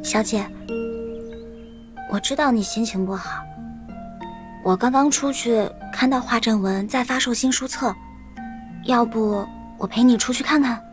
小姐，我知道你心情不好。我刚刚出去看到华正文在发售新书册，要不我陪你出去看看？